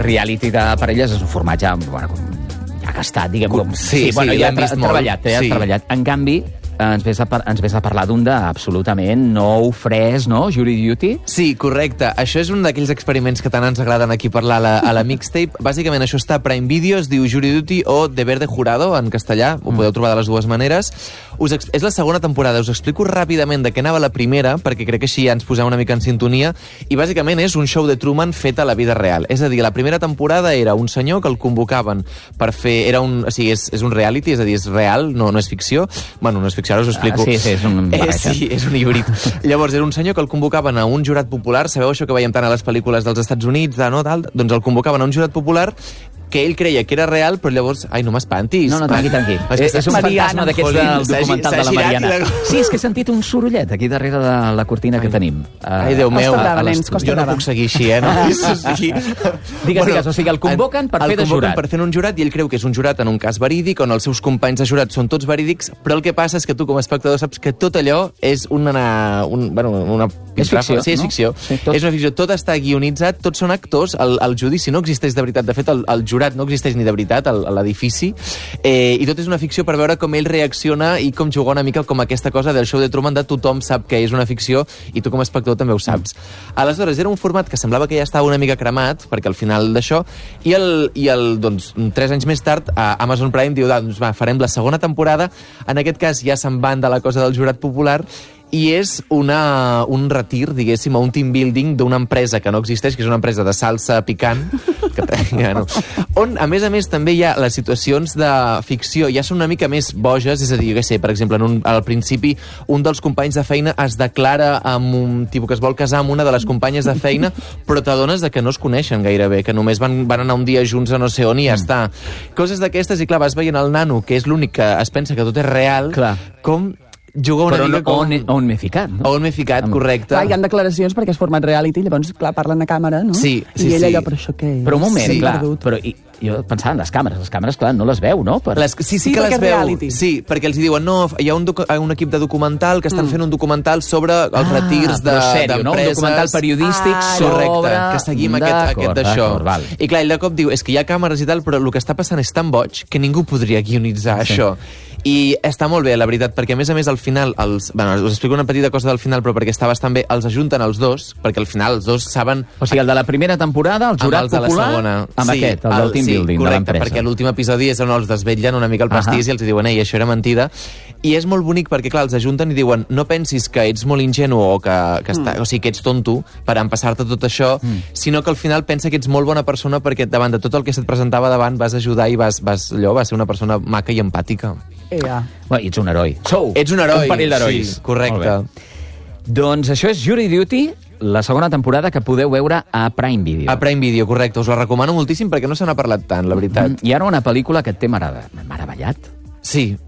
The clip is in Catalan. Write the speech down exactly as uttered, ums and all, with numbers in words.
reality de parelles és un format ja, bueno, ja gastat, diguem. Com, sí, sí, bueno, sí, ja l'hem ha vist treballat, molt. ja ha Sí. treballat. En canvi, ens ves a, par ens ves a parlar d'un d'absolutament nou, fresc, no? Jury Duty. Sí, correcte. Això és un d'aquells experiments que tant ens agraden aquí parlar a la, a la mixtape. Bàsicament, això està a Prime Video, es diu Jury Duty o Deber de Jurado, en castellà. Ho podeu trobar de les dues maneres. Us és la segona temporada. Us explico ràpidament de què anava la primera, perquè crec que així ja ens posem una mica en sintonia. I bàsicament és un show de Truman fet a la vida real. És a dir, la primera temporada era un senyor que el convocaven per fer... Era un, o sigui, és, és un reality, és a dir, és real, no, no és ficció. Bueno, no és ficció, ara us ho explico. Ah, sí, sí, és un eh, sí, és un híbrid. Llavors, era un senyor que el convocaven a un jurat popular. Sabeu això que veiem tant a les pel·lícules dels Estats Units, de, no, tal? Doncs el convocaven a un jurat popular que ell creia que era real, però llavors... Ai, no m'espantis. No, no, tranqui, tranqui. És, és, és un fantasma d'aquests del documental de la Mariana. De... Sí, és que he sentit un sorollet aquí darrere de la cortina que tenim. Ai, Déu meu. Costa nens, costa jo no puc seguir així, eh? No? Aquí. Digues, bueno, digues, o sigui, el convoquen per el fer de convoquen jurat. per fer un jurat i ell creu que és un jurat en un cas verídic on els seus companys de jurat són tots verídics, però el que passa és que tu com a espectador saps que tot allò és una... Un, bueno, una és ficció, sí, és ficció. No? Sí, tot... És una ficció. Tot està guionitzat, tots són actors, el, el judici no existeix de veritat. De fet, el, el jurat no existeix ni de veritat a l'edifici, eh, i tot és una ficció per veure com ell reacciona i com jugar una mica com aquesta cosa del show de Truman de tothom sap que és una ficció i tu com a espectador també ho saps. Aleshores, era un format que semblava que ja estava una mica cremat, perquè al final d'això, i, el, i el, doncs, tres anys més tard, a Amazon Prime diu, doncs va, farem la segona temporada, en aquest cas ja se'n van de la cosa del jurat popular, i és una, un retir, diguéssim, a un team building d'una empresa que no existeix, que és una empresa de salsa picant, que, ja no, on, a més a més, també hi ha les situacions de ficció, ja són una mica més boges, és a dir, jo què sé, per exemple, en un, al principi, un dels companys de feina es declara amb un tipus que es vol casar amb una de les companyes de feina, però t'adones de que no es coneixen gairebé, que només van, van anar un dia junts a no sé on i ja mm. està. Coses d'aquestes, i clar, vas veient el nano, que és l'únic que es pensa que tot és real, clar. Com... juga una però mica no, com... on, on m'he ficat, no? On m'he ficat, correcte. Clar, hi ha declaracions perquè és format reality, llavors, clar, parlen a càmera, no? Sí, sí, I ell sí. allò, però això què és? Però un moment, sí, clar, perdut. però i, jo pensava en les càmeres, les càmeres, clar, no les veu, no? Per... Les, sí, sí, Sí, que perquè les és veu. reality. Sí, perquè els hi diuen, no, hi ha un, un equip de documental que estan Mm. fent un documental sobre els Ah, retirs de, però sèrio, no? Un d'empreses. documental periodístic Ah, sobre... Correcte, que seguim aquest, aquest d'això. d'acord, val. I clar, ell de cop diu, és que hi ha càmeres i tal, però el que està passant és tan boig que ningú podria guionitzar sí. això. I està molt bé, la veritat, perquè a més a més al final, els, bueno, us explico una petita cosa del final, però perquè està bastant bé, els ajunten els dos, perquè al final els dos saben... O sigui, el de la primera temporada, el jurat amb els de la popular, segona. amb sí, aquest, el, el del team sí, building correcte, de l'empresa. perquè l'últim episodi és on els desvetllen una mica el pastís uh -huh. i els diuen, ei, això era mentida. I és molt bonic perquè, clar, els ajunten i diuen, no pensis que ets molt ingenu o que, que, està, mm. o sigui, que ets tonto per empassar-te tot això, mm. sinó que al final pensa que ets molt bona persona perquè davant de tot el que se't presentava davant vas ajudar i vas, vas, allò, vas ser una persona maca i empàtica. Ja. Bueno, i ets un heroi. Sou Ets un heroi. un parell d'herois. Sí, correcte. Doncs això és Jury Duty, la segona temporada que podeu veure a Prime Video. A Prime Video, correcte. Us la recomano moltíssim perquè no se n'ha parlat tant, la veritat. Mm, I ara una pel·lícula que et té marada. meravellat. Sí,